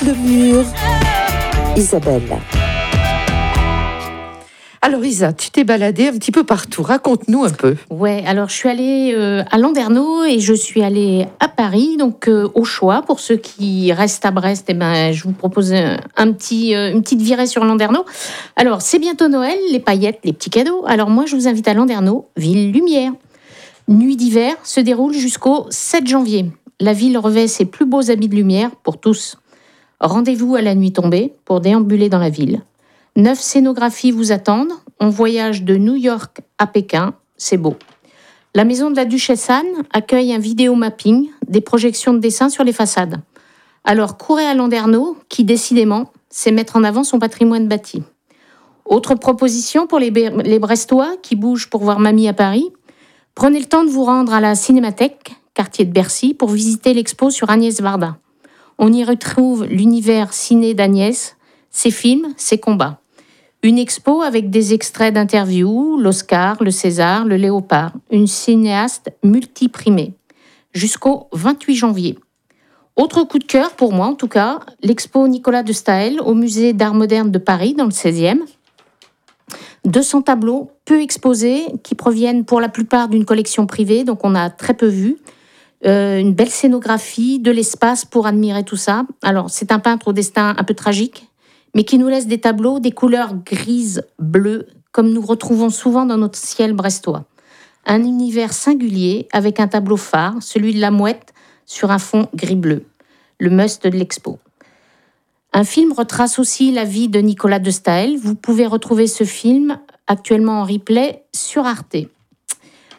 Lemur, Isabelle. Alors Isa, tu t'es baladée un petit peu partout, raconte-nous un peu. Ouais, alors je suis allée à Landerneau et je suis allée à Paris, donc au choix. Pour ceux qui restent à Brest, je vous propose une petite virée sur Landerneau. Alors c'est bientôt Noël, les paillettes, les petits cadeaux. Alors moi je vous invite à Landerneau, ville lumière. Nuit d'hiver se déroule jusqu'au 7 janvier. La ville revêt ses plus beaux habits de lumière pour tous. Rendez-vous à la nuit tombée pour déambuler dans la ville. 9 scénographies vous attendent. On voyage de New York à Pékin. C'est beau. La maison de la Duchesse Anne accueille un vidéo mapping, des projections de dessins sur les façades. Alors courez à Landerneau, qui décidément sait mettre en avant son patrimoine bâti. Autre proposition pour les Brestois qui bougent pour voir Mamie à Paris. Prenez le temps de vous rendre à la Cinémathèque, quartier de Bercy, pour visiter l'expo sur Agnès Varda. On y retrouve l'univers ciné d'Agnès, ses films, ses combats. Une expo avec des extraits d'interviews, l'Oscar, le César, le Léopard. Une cinéaste multiprimée. Jusqu'au 28 janvier. Autre coup de cœur pour moi en tout cas, l'expo Nicolas de Staël au musée d'art moderne de Paris dans le 16e. 200 tableaux peu exposés qui proviennent pour la plupart d'une collection privée, donc on a très peu vu. Une belle scénographie, de l'espace pour admirer tout ça. Alors c'est un peintre au destin un peu tragique, mais qui nous laisse des tableaux, des couleurs grises, bleues, comme nous retrouvons souvent dans notre ciel brestois. Un univers singulier avec un tableau phare, celui de la mouette, sur un fond gris-bleu. Le must de l'expo. Un film retrace aussi la vie de Nicolas de Staël. Vous pouvez retrouver ce film actuellement en replay sur Arte.